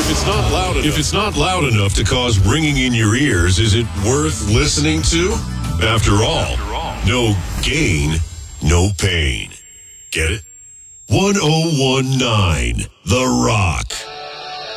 If it's not loud enough to cause ringing in your ears, is it worth listening to? After all, no gain, no pain. Get it? 1019 The Rock.